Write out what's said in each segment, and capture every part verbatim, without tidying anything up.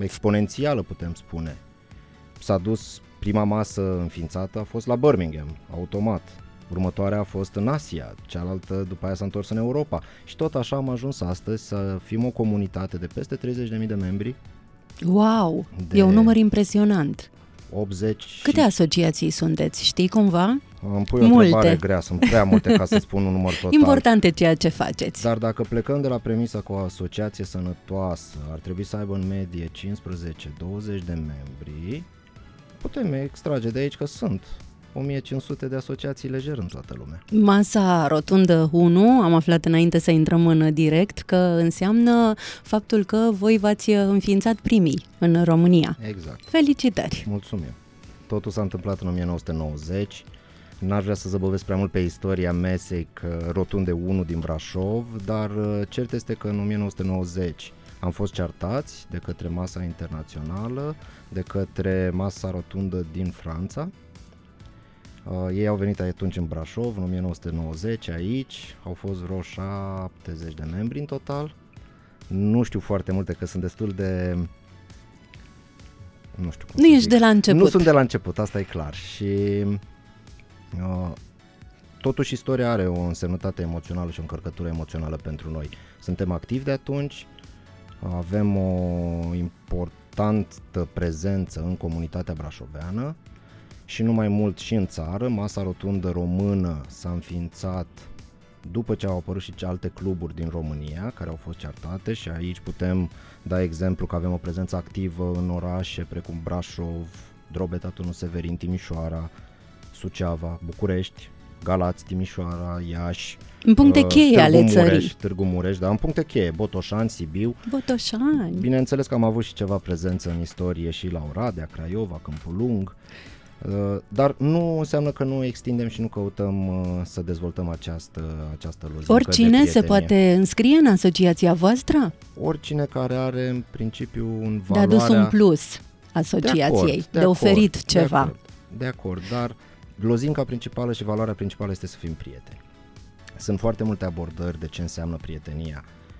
exponențială, putem spune. S-a dus, prima masă înființată a fost la Birmingham, automat. Următoarea a fost în Asia, cealaltă după aia s-a întors în Europa. Și tot așa am ajuns astăzi să fim o comunitate de peste treizeci de mii de membri. Wow! De E un număr impresionant. optzeci. Câte asociații sunteți? Știi cumva? Îmi pui o Multe. întrebare grea, sunt prea multe ca să spun un număr total. Important e ceea ce faceți. Dar dacă plecăm de la premisa că o asociație sănătoasă ar trebui să aibă în medie cincisprezece douăzeci de membri, putem extrage de aici că sunt o mie cinci sute de asociații lejer în toată lumea. Masa Rotundă unu, am aflat înainte să intrăm în direct, că înseamnă faptul că voi v-ați înființat primii în România. Exact. Felicitări! Mulțumim! Totul s-a întâmplat în o mie nouă sute nouăzeci. N-aș vrea să zăbovesc prea mult pe istoria mesei Rotunde unu din Brașov, dar cert este că în o mie nouă sute nouăzeci am fost ceartați de către masa internațională, de către masa rotundă din Franța. Uh, ei au venit atunci în Brașov, în o mie nouă sute nouăzeci, aici, au fost vreo șaptezeci de membri în total. Nu știu foarte multe, că sunt destul de... Nu știu cum Nu să ești zic. de la început. Nu sunt de la început, asta e clar. Și uh, totuși istoria are o însemnătate emoțională și o încărcătură emoțională pentru noi. Suntem activi de atunci, avem o importantă prezență în comunitatea brașoveană și nu mai mult și în țară. Masa Rotundă Română s-a înființat după ce au apărut și alte cluburi din România care au fost ceartate și aici putem da exemplu că avem o prezență activă în orașe precum Brașov, Drobeta, Turnul Severin, Timișoara, Suceava, București, Galați, Timișoara, Iași, în puncte uh, cheie Târgu ale Mureș, țării. Târgu Mureș, da, în puncte cheie, Botoșani, Sibiu. Botoșani. Bineînțeles că am avut și ceva prezență în istorie și la Oradea, Craiova, Câmpul Lung, uh, dar nu înseamnă că nu extindem și nu căutăm uh, să dezvoltăm această, această lozincă de Oricine se prietenie. poate înscrie în asociația voastră? Oricine care are în principiu un De adus valoarea... un plus asociației, de, acord, de, de, de oferit acord, ceva. De acord, de acord, dar lozinca principală și valoarea principală este să fim prieteni. Sunt foarte multe abordări de ce înseamnă prietenia.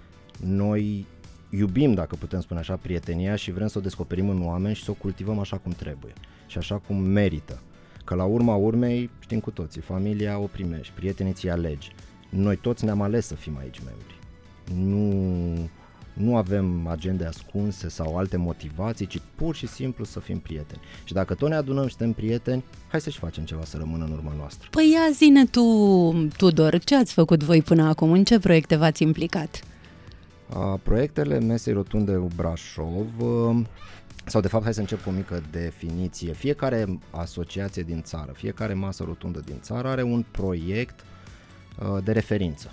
Noi iubim, dacă putem spune așa, prietenia și vrem să o descoperim în oameni și să o cultivăm așa cum trebuie și așa cum merită. Că la urma urmei, știm cu toții, familia o primești, prietenii ți alegi. Noi toți ne-am ales să fim aici membri. Nu, nu avem agende ascunse sau alte motivații, ci pur și simplu să fim prieteni. Și dacă tot ne adunăm și suntem prieteni, hai să-și facem ceva să rămână în urma noastră. Păi ia zi-ne tu, Tudor, ce ați făcut voi până acum? În ce proiecte v-ați implicat? A, proiectele Mesei Rotunde Brașov, sau de fapt hai să încep cu o mică definiție. Fiecare asociație din țară, fiecare masă rotundă din țară are un proiect uh, de referință.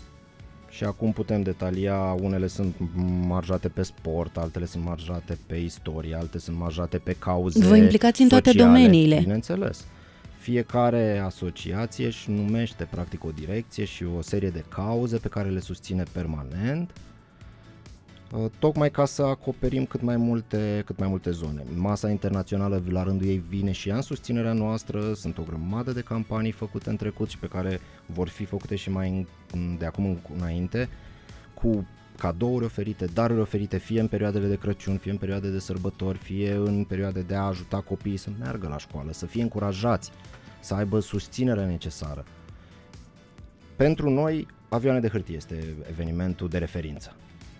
Și acum putem detalia, unele sunt marjate pe sport, altele sunt marjate pe istorie, altele sunt marjate pe cauze Vă implicați în toate sociale, domeniile. Bineînțeles. Fiecare asociație își numește practic o direcție și o serie de cauze pe care le susține permanent, tocmai ca să acoperim cât mai multe, cât mai multe zone. Masa internațională la rândul ei vine și ea în susținerea noastră, sunt o grămadă de campanii făcute în trecut și pe care vor fi făcute și mai de acum înainte, cu cadouri oferite, daruri oferite, fie în perioadele de Crăciun, fie în perioade de sărbători, fie în perioade de a ajuta copiii să meargă la școală, să fie încurajați, să aibă susținerea necesară. Pentru noi, Avioane de hârtie este evenimentul de referință.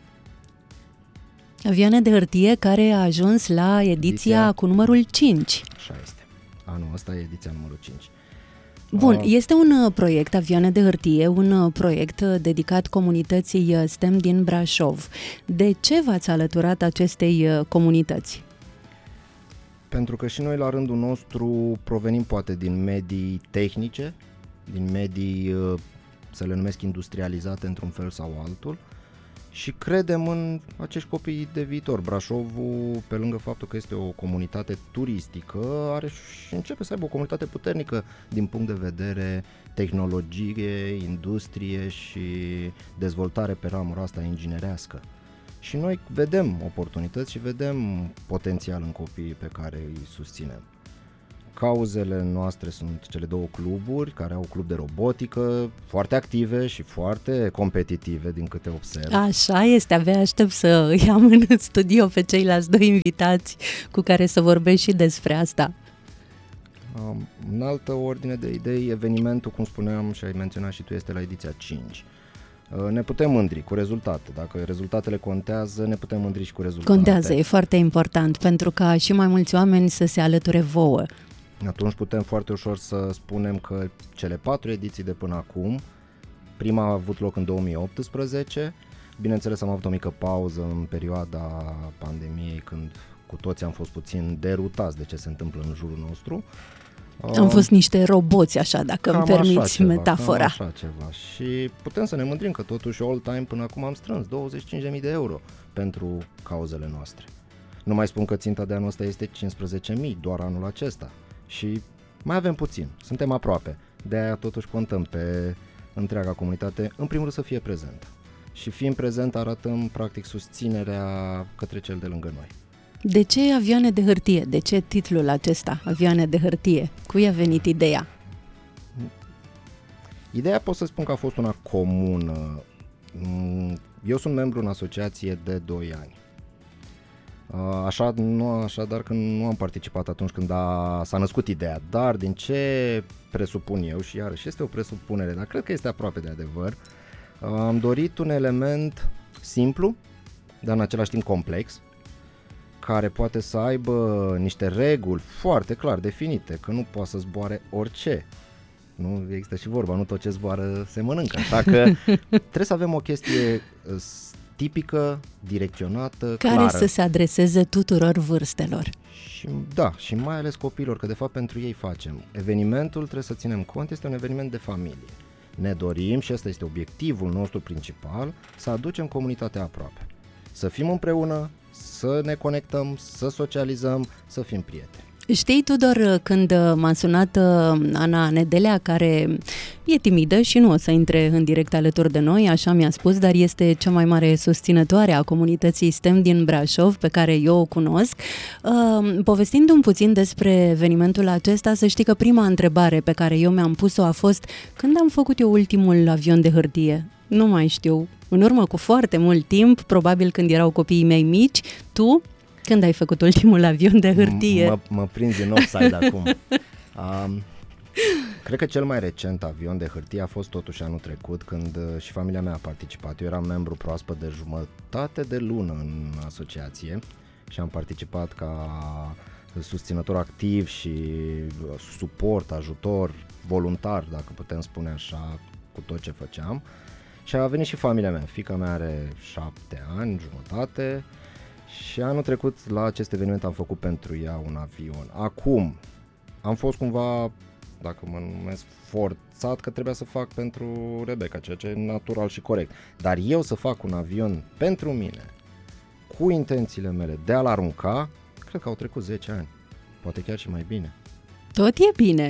Avioane de hârtie care a ajuns la ediția, ediția cu numărul cinci. Așa este. Anul ăsta e ediția numărul cinci. Bun, este un proiect, Avioane de hârtie, un proiect dedicat comunității S T E M din Brașov. De ce v-ați alăturat acestei comunități? Pentru că și noi la rândul nostru provenim poate din medii tehnice, din medii, să le numesc industrializate într-un fel sau altul, și credem în acești copii de viitor. Brașovul, pe lângă faptul că este o comunitate turistică, are și începe să aibă o comunitate puternică din punct de vedere tehnologie, industrie și dezvoltare pe ramura asta inginerească. Și noi vedem oportunități și vedem potențial în copiii pe care îi susținem. cauzele noastre sunt cele două cluburi care au club de robotică, foarte active și foarte competitive din câte observ. Așa este, abia aștept să îi am în studio pe ceilalți doi invitați cu care să vorbesc și despre asta. Um, în altă ordine de idei, evenimentul, cum spuneam și ai menționat și tu, este la ediția cinci. Uh, ne putem mândri cu rezultate. Dacă rezultatele contează, ne putem mândri și cu rezultate. Contează, e foarte important, pentru ca și mai mulți oameni să se alăture vouă. Atunci putem foarte ușor să spunem că cele patru ediții de până acum, prima a avut loc în două mii optsprezece, bineînțeles am avut o mică pauză în perioada pandemiei când cu toți am fost puțin derutați de ce se întâmplă în jurul nostru. Am fost niște roboți, așa, dacă cam îmi permiți așa ceva, metafora. Cam așa ceva. Și putem să ne mândrim că totuși all time până acum am strâns douăzeci și cinci de mii de euro pentru cauzele noastre. Nu mai spun că ținta de anul ăsta este cincisprezece mii, doar anul acesta. Și mai avem puțin, suntem aproape. De aia totuși contăm pe întreaga comunitate, în primul rând să fie prezentă. Și fiind prezent arătăm practic susținerea către cel de lângă noi. De ce avioane de hârtie? De ce titlul acesta, avioane de hârtie? Cui a venit ideea? Ideea pot să spun că a fost una comună. Eu sunt membru în asociație de doi ani. Așa, nu, așadar că nu am participat atunci când a, s-a născut ideea, dar din ce presupun eu, și iarăși este o presupunere, dar cred că este aproape de adevăr, am dorit un element simplu, dar în același timp complex, care poate să aibă niște reguli foarte clar definite, că nu poate să zboare orice. Nu există și vorba, nu tot ce zboară se mănâncă, așa că trebuie să avem o chestie tipică, direcționată, care clară. Să se adreseze tuturor vârstelor. Și, da, și mai ales copiilor, că de fapt pentru ei facem. Evenimentul, trebuie să ținem cont, este un eveniment de familie. Ne dorim, și ăsta este obiectivul nostru principal, să aducem comunitatea aproape. Să fim împreună, să ne conectăm, să socializăm, să fim prieteni. Știi, Tudor, când m-a sunat Ana Nedelea, care e timidă și nu o să intre în direct alături de noi, așa mi-a spus, dar este cea mai mare susținătoare a comunității STEM din Brașov, pe care eu o cunosc, povestindu-mi puțin despre evenimentul acesta, să știi că prima întrebare pe care eu mi-am pus-o a fost: când am făcut eu ultimul avion de hârtie? Nu mai știu, în urmă cu foarte mult timp, probabil când erau copiii mei mici. Tu? Când ai făcut ultimul avion de hârtie? Mă, mă prind din offside acum. Um, cred că cel mai recent avion de hârtie a fost totuși anul trecut, când și familia mea a participat. Eu eram membru proaspăt de jumătate de lună în asociație și am participat ca susținător activ și suport, ajutor, voluntar, dacă putem spune așa, cu tot ce făceam. Și a venit și familia mea. Fiica mea are șapte ani, jumătate. Și anul trecut la acest eveniment am făcut pentru ea un avion. Acum am fost cumva, dacă mă numesc, forțat că trebuia să fac pentru Rebecca, ceea ce e natural și corect. Dar eu să fac un avion pentru mine, cu intențiile mele de a-l arunca, cred că au trecut zece ani, poate chiar și mai bine. Tot e bine.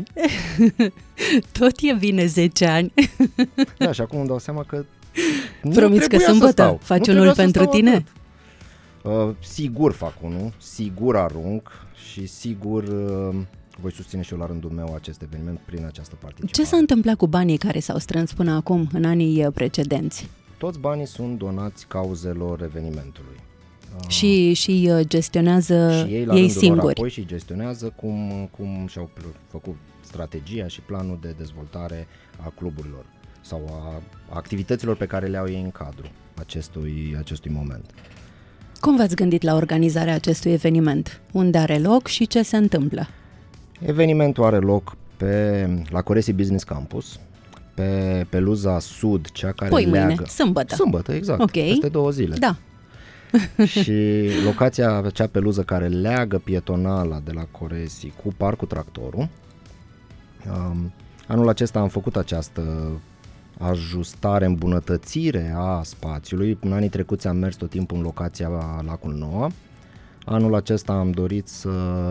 Tot e bine zece ani. Da, și acum îmi dau seama că nu promiți că sâmbătă faci unul pentru tine? Atât. Uh, sigur fac unul, sigur arunc și sigur uh, voi susține și eu la rândul meu acest eveniment prin această participare. Ce s-a întâmplat cu banii care s-au strâns până acum, în anii precedenți? Toți banii sunt donați cauzelor evenimentului. Uh, și, și gestionează și ei, la ei rândul singuri. Lor, apoi și gestionează cum, cum și-au făcut strategia și planul de dezvoltare a cluburilor sau a activităților pe care le au ei în cadrul acestui, acestui moment. Cum v-ați gândit la organizarea acestui eveniment? Unde are loc și ce se întâmplă? Evenimentul are loc pe, la Coresi Business Campus, pe peluza sud, cea care Poi leagă... mâine, sâmbătă. Sâmbătă, exact, okay. Peste două zile. Da. Și locația, acea peluză care leagă pietonala de la Coresi cu Parcul Tractorul. Um, anul acesta am făcut această ajustare, îmbunătățire a spațiului. În anii trecuți am mers tot timpul în locația Lacul Noua. Anul acesta am dorit să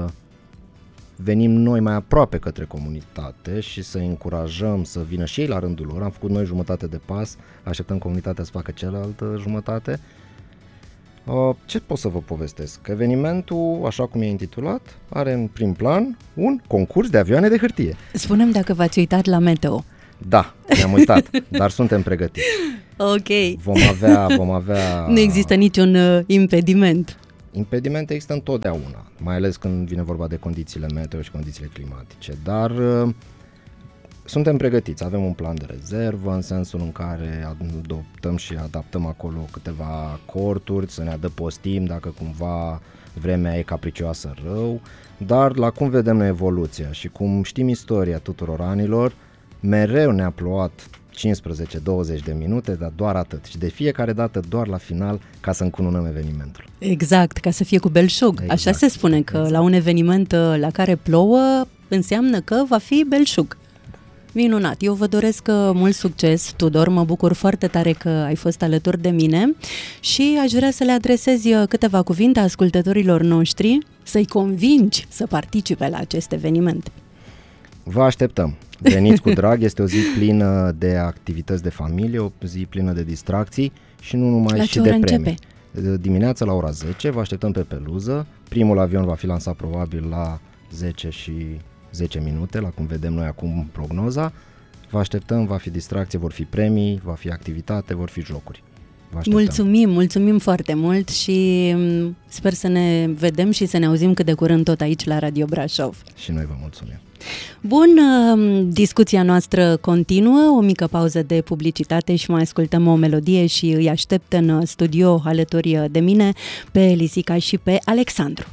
venim noi mai aproape către comunitate și să încurajăm să vină și ei la rândul lor. Am făcut noi jumătate de pas, așteptăm comunitatea să facă cealaltă jumătate. Ce pot să vă povestesc? Evenimentul, așa cum e intitulat, are în prim plan un concurs de avioane de hârtie. Spune-mi dacă v-ați uitat la meteo. Da, ne-am uitat, dar suntem pregătiți. Ok. Vom avea, vom avea... Nu există niciun uh, impediment. Impedimente există întotdeauna, mai ales când vine vorba de condițiile meteo și condițiile climatice, dar uh, suntem pregătiți, avem un plan de rezervă în sensul în care adoptăm și adaptăm acolo câteva corturi, să ne adăpostim dacă cumva vremea e capricioasă rău, dar la cum vedem noi evoluția și cum știm istoria tuturor anilor, mereu ne-a plouat cincisprezece douăzeci de minute, dar doar atât. Și de fiecare dată doar la final ca să încununăm evenimentul. Exact, ca să fie cu belșug. Exact. Așa se spune că exact. La un eveniment la care plouă înseamnă că va fi belșug. Minunat! Eu vă doresc mult succes, Tudor, mă bucur foarte tare că ai fost alături de mine și aș vrea să le adresezi câteva cuvinte ascultătorilor noștri, să-i convingi să participe la acest eveniment. Vă așteptăm! Veniți cu drag, este o zi plină de activități de familie, o zi plină de distracții și nu numai la și de premii. Începe? Dimineața la ora zece vă așteptăm pe peluză, primul avion va fi lansat probabil la zece și zece minute, la cum vedem noi acum prognoza. Vă așteptăm, va fi distracție, vor fi premii, va fi activitate, vor fi jocuri. Mulțumim, mulțumim foarte mult și sper să ne vedem și să ne auzim cât de curând tot aici la Radio Brașov. Și noi vă mulțumim. Bun, discuția noastră continuă, o mică pauză de publicitate și mai ascultăm o melodie și îi aștept în studio alături de mine pe Lisica și pe Alexandru.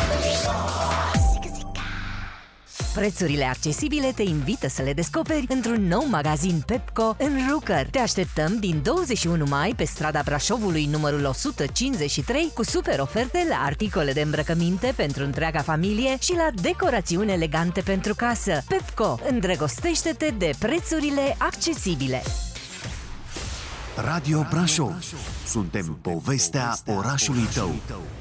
Prețurile accesibile te invită să le descoperi într-un nou magazin Pepco în Rucăr. Te așteptăm din douăzeci și unu mai pe strada Brașovului numărul o sută cincizeci și trei cu super oferte la articole de îmbrăcăminte pentru întreaga familie și la decorațiuni elegante pentru casă. Pepco, îndrăgostește-te de prețurile accesibile. Radio Brașov. Suntem povestea orașului tău.